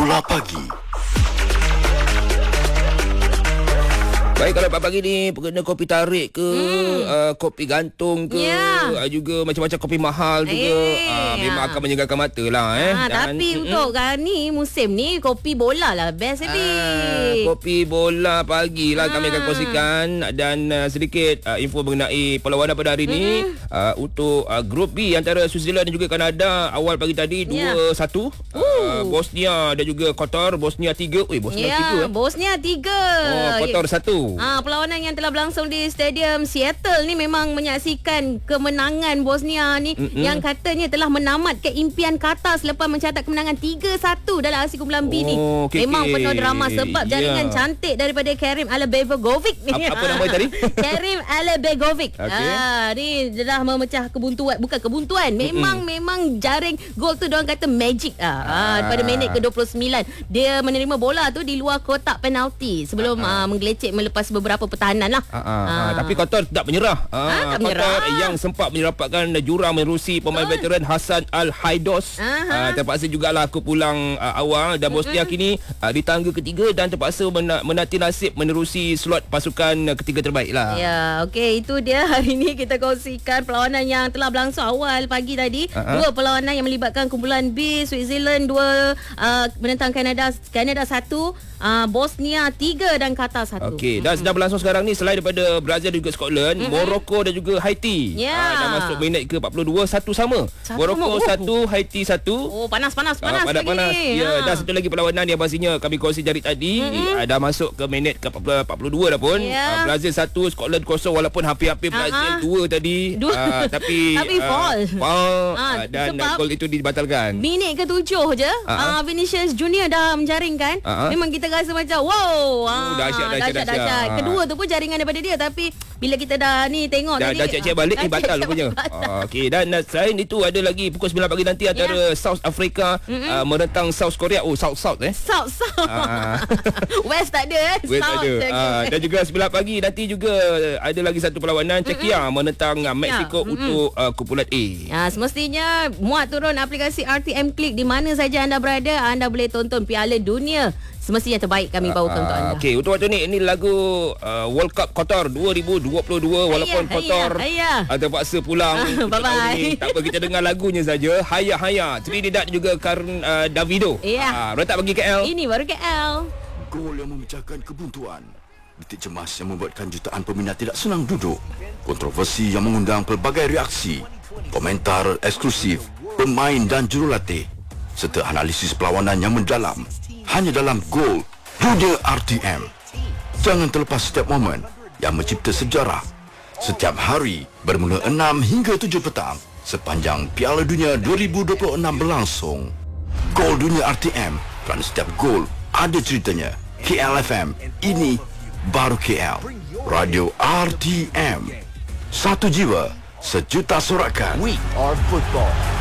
Bola Pagi. Baik, kalau pagi ni kena kopi tarik ke, kopi gantung ke, juga macam-macam kopi mahal juga, memang akan menyegarkan mata lah. Tapi untuk ni musim ni kopi bola lah best kopi bola pagi lah kami akan kongsikan. Dan sedikit info mengenai perlawanan pada hari ni. Untuk Grup B antara Switzerland dan juga Kanada, awal pagi tadi 2-1. Bosnia dan juga Qatar. Bosnia 3. Bosnia 3. Qatar 1. Perlawanan yang telah berlangsung di Stadium Seattle ni memang menyaksikan kemenangan Bosnia ni yang katanya telah menamatkan impian Qatar selepas mencatat kemenangan 3-1 dalam aksi kumpulan B ni. Memang penuh drama sebab jaringan cantik daripada Kerim Alibegovic ni. Apa nama dia tadi? Kerim Alibegovic. Ni dah memecah kebuntuan, bukan kebuntuan. Memang jaring gol tu diorang kata magic pada minit ke-29 dia menerima bola tu di luar kotak penalti sebelum menggelecek melepas beberapa pertahanan lah. Tapi Qatar tak menyerah. Qatar yang sempat menyerapatkan jurang menerusi pemain veteran Hassan Al-Haidos. Terpaksa jugalah ke pulang awal dan Bosnia kini di tangga ketiga dan terpaksa menanti nasib menerusi slot pasukan ketiga terbaik lah. Itu dia hari ni kita kongsikan perlawanan yang telah berlangsung awal pagi tadi. Dua perlawanan yang melibatkan kumpulan B, Switzerland 2 menentang Kanada 1, Bosnia 3 dan Qatar 1. Dan sedang berlangsung sekarang ni selain daripada Brazil dan juga Scotland, Morocco dan juga Haiti. Dah masuk minit ke-42 satu sama. Morocco 1, Haiti 1. Panas panas. ni. Dan satu lagi perlawanan yang pastinya kami kongsi jari tadi, dah masuk ke minit ke-42 dah pun. Brazil 1, Scotland 0 walaupun hampir-hampir Brazil 2 tadi. Tapi fall. Dan gol itu dibatalkan. Minit ke-7 je. Vinicius Junior dah menjaringkan. Memang kita rasa macam dahsyat. Kedua tu pun jaringan daripada dia, tapi bila kita dah ni tengok dah cek balik batal punya. Dan selain itu ada lagi pukul 9 pagi nanti antara South Africa menentang South Korea. South West tak ada West tak ada. Dan juga 9 pagi nanti juga ada lagi satu perlawanan Czechia menentang Mexico untuk kumpulan A. Semestinya muat turun aplikasi RTM Click di mana saja anda berada, anda boleh tonton Piala Dunia semestinya terbaik kami bawakan untuk anda. Untuk waktu ni ini lagu World Cup Qatar 2022 walaupun Qatar terpaksa pulang. Bye-bye. Tak apa, kita dengar lagunya saja. Haya Trinidad juga Karen Davido. Rotak bagi KL. Ini baru KL. Gol yang memecahkan kebuntuan. Detik cemas yang membuatkan jutaan peminat tidak senang duduk. Kontroversi yang mengundang pelbagai reaksi. Komentar eksklusif pemain dan jurulatih serta analisis perlawanan yang mendalam hanya dalam Gol Dunia RTM. Jangan terlepas setiap momen yang mencipta sejarah. Setiap hari bermula 6 hingga 7 petang sepanjang Piala Dunia 2026 berlangsung. Gol Dunia RTM, kerana setiap gol ada ceritanya. KL FM, ini baru KL. Radio RTM. Satu jiwa, sejuta sorakan. We are football.